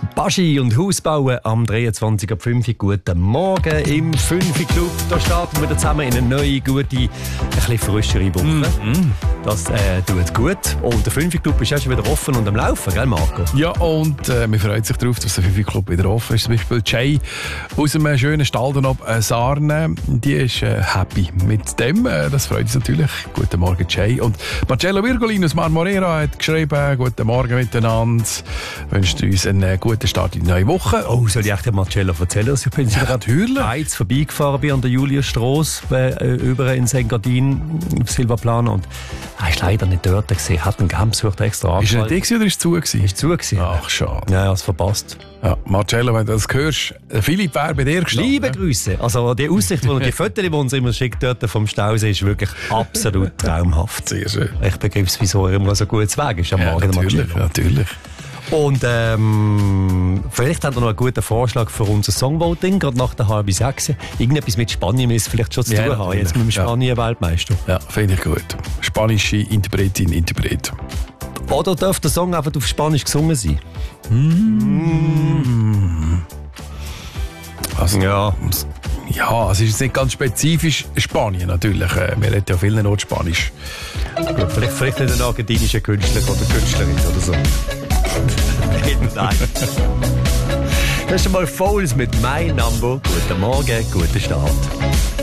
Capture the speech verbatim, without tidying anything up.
Baschi und Hausbauen am dreiundzwanzig Uhr fünf. Guten Morgen im fünf Club. Da starten wir wieder zusammen in eine neue, gute, ein bisschen frischere Woche. Mm-hmm. Das äh, tut gut. Und der fünf Club ist auch schon wieder offen und am Laufen, gell Marco? Ja, und äh, wir freuen sich darauf, dass der fünf Club wieder offen ist. Zum Beispiel Jay aus einem schönen Staldenop äh, Sarne, die ist äh, happy mit dem. Äh, das freut uns natürlich. Guten Morgen, Jay. Und Marcello Virgolin aus Marmorera hat geschrieben, guten Morgen miteinander. Wünscht uns einen äh, guten Start in die neue Woche. Oh, soll ich echt dem Marcello erzählen, dass ich bin ja, natürlich Heiz vorbeigefahren bin an der Juliusstrasse äh, über in Engadin auf Silvaplana und er ist leider nicht dort gesehen, hat einen Gamsucht extra angeschaltet. Ist er nicht oder ist es zu gewesen? Ist zu gewesen. Ach, schade. Ja, ja, es verpasst. Ja, Marcello, wenn du das hörst, Philipp wäre bei dir gestanden. Liebe Grüße. Also die Aussicht, die die Fotos, die uns immer schickt dort vom Stausee, ist wirklich absolut traumhaft. Sehr schön. Ich begreife es, wieso er immer so gut Weg ist am ja, Morgen. Natürlich, Marcello. natürlich. Und ähm, vielleicht hat er noch einen guten Vorschlag für unser Songvoting, gerade nach der halben sechs. Irgendetwas mit Spanien müsste vielleicht schon zu ja, tun haben, jetzt mit dem Spanien-Weltmeister. Ja, finde ich gut. Spanische Interpretin, Interpret. Oder darf der Song einfach auf Spanisch gesungen sein? Mm. Also, ja. Ja, es ist jetzt nicht ganz spezifisch Spanien natürlich. Wir reden ja vielen Orten Spanisch. Gut, vielleicht, vielleicht nicht ein argentinischer Künstler oder Künstlerin oder so. Nein. Das ist schon mal Fouls mit My Number. Guten Morgen, guten Start.